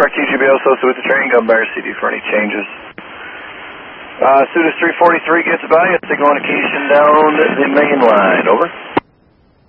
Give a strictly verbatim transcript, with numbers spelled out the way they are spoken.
Mark T G B O associated with the train. Gun bearer C D for any changes. Uh, Sudas three forty-three gets by. Signal indication down the main line. Over.